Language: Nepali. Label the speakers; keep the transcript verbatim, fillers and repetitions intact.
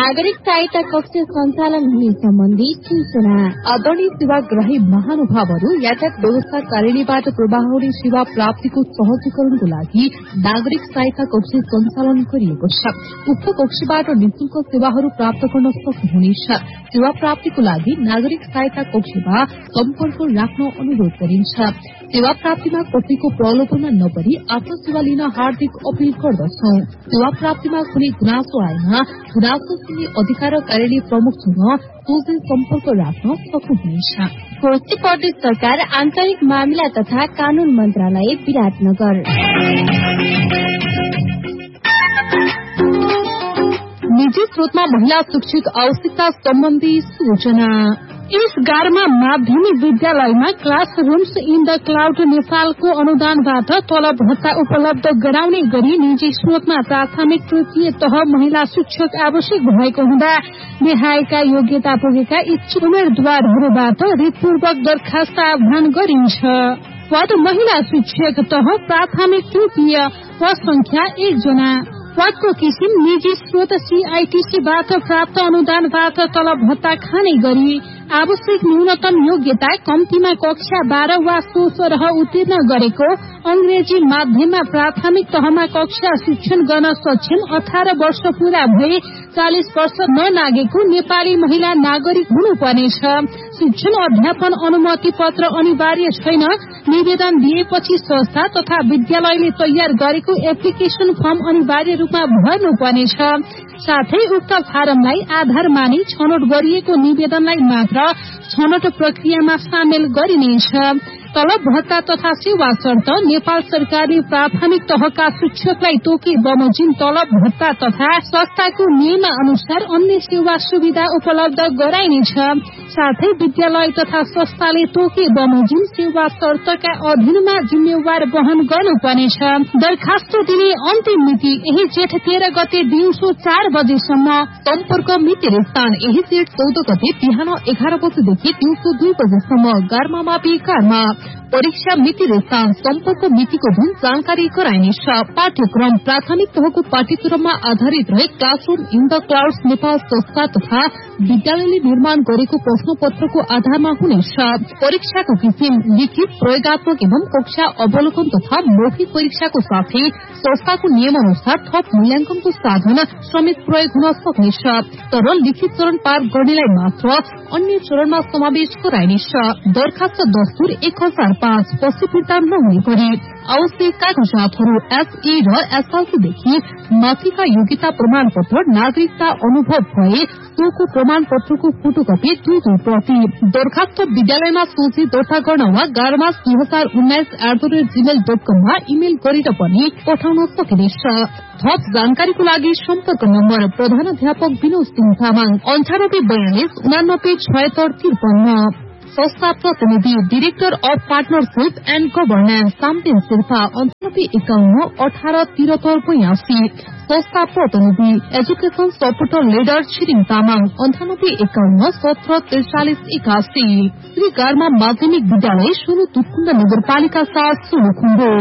Speaker 1: नागरिक सहायता कक्ष सञ्चालन हुने सम्बन्धी सूचना।
Speaker 2: आदरणीय सेवाग्राही महानुभावहरू, यातायात व्यवस्थाकारिणीबाट प्रवाह हुने सेवा प्राप्तिको सहजीकरणको लागि नागरिक सहायता कक्ष सञ्चालन गरिएको छ। उक्त कक्षबाट निशुल्क सेवाहरू प्राप्त गर्न सक्नुहुनेछ। सेवा प्राप्तिको लागि नागरिक सहायता कक्षमा सम्पर्क राख्न अनुरोध गरिन्छ। सेवा प्राप्तिमा कसैको प्रलोभनमा नपरी आफ्नो सेवा लिन हार्दिक अपील गर्दछौ। सेवा प्राप्तिमा कुनै गुनासो आएमा गुनासो सुन्ने अधिकार कार्यालय प्रमुखसँग सोझै सम्पर्क राख्न सक्नुहुनेछ।
Speaker 1: कोशी प्रदेश सरकार आन्तरिक मामिला तथा कानून मन्त्रालय विराटनगर।
Speaker 2: निजी स्रोतमा महिला शिक्षक आवश्यकता सम्बन्धी सूचना।
Speaker 3: यस गारमा माध्यमिक विद्यालयमा क्लासरूम्स इन द क्लाउड नेपालको अनुदानबाट तलब भत्ता उपलब्ध गराउने गरी निजी स्रोतमा प्राथमिक तृतीय तह महिला शिक्षक आवश्यक भएको हुँदा निहायका योग्यता पुगेका इच्छुक उम्मेद्वारहरूबाट रिटपूर्वक दरखास्त आह्वान गरिन्छ। पद महिला शिक्षक तह प्राथमिक तृतीय, पद संख्या एक जना। पदको किसिम निजी स्रोत सीआईटीसीबाट प्राप्त अनुदानबाट तलब भत्ता खाने गरी आवश्यक न्यूनतम योग्यता कम्तीमा कक्षा बाह्र वा सो सरह उत्तीर्ण गरेको, अंग्रेजी माध्यममा प्राथमिक तहमा कक्षा शिक्षण गर्न सक्षम, अठार वर्ष पूरा भए चालिस वर्ष ननागेको नेपाली महिला नागरिक हुनुपर्नेछ। शिक्षण अध्यापन अनुमति पत्र अनिवार्य छैन। निवेदन दिएपछि संस्था तथा विद्यालयले तयार गरेको एप्लिकेशन फर्म अनिवार्य रूपमा भर्नुपर्नेछ। साथै उक्त फारमलाई आधार मानि छनौट गरिएको निवेदनलाई मात्र छनौट प्रक्रियामा सामेल गरिनेछ। तलब भत्ता तथा सेवा शर्त। नेपाल सरकारले प्राथमिक तहका शिक्षकलाई तोके बमोजिम तलब भत्ता तथा संस्थाको नियम अनुसार अन्य सेवा सुविधा उपलब्ध गराइनेछ। साथै विद्यालय तथा संस्थाले तोके बमोजिम सेवा शर्तका अधीनमा जिम्मेवार वहन गर्नुपर्नेछ। दरखास्त दिने अन्तिम मिति यही जेठ तेह्र गते दिउँसो चार बजेसम्म।
Speaker 2: सम्पर्क मिति र स्थान यही जेठ चौध गते बिहान एघार बजेदेखि दिउँसो दुई बजेसम्म। गारमा मापी कारमा। परीक्षा मिति र स्थान सम्पर्क मितिको दिन जानकारी गराइनेछ। पाठ्यक्रम प्राथमिक तहको पाठ्यक्रममा आधारित रहे classroom in the clouds Nepal संस्था तथा विद्यालयले निर्माण गरेको प्रश्न पत्रको आधारमा हुनेछ। परीक्षाको किसिम लिखित, प्रयोगात्मक एवं कक्षा अवलोकन तथा मौखिक परीक्षाको साथै संस्थाको नियम अनुसार थप मूल्याङ्कनको साधन समेत प्रयोग हुन सक्नेछ। तर लिखित चरण पार गर्नेलाई मात्र अन्य चरणमा समावेश गराइनेछ। दरखास्त दस्तुर एक हजार पाँच पछि फिर्ता नहुने गरी। आवश्यक कागजातहरू एसई र एसएलसीदेखि माथिका योग्यता प्रमाण पत्र, नागरिकता अनुभव भए सोको प्रमाण पत्रको फोटोकपी दुई दुई प्रति। दरखास्त विद्यालयमा सोझै दर्ता गर्न वा गारमास दुई हजार उन्नाइस at the rate Gmail dot कममा इमेल गरेर पनि पठाउन सकिनेछ। थप जानकारीको लागि सम्पर्क नम्बर प्रधानाध्यापक विनोद सिंह तामाङ अन्ठानब्बे बयालिस उनानब्बे छयत्तर त्रिपन्न। संस्था प्रतिनिधि director of partnership and governance Samten Sherpa अन्ठानब्बे एकाउन्न अठार तिहत्तर बयासी। संस्था प्रतिनिधि education supporter leader Tshering Tamang अन्ठानब्बे एकाउन्न सत्र त्रिचालिस एकासी। श्री गारमा माध्यमिक विद्यालय सोलु तुटकुण्ड नगरपालिका साथ सोलुखुम्बु।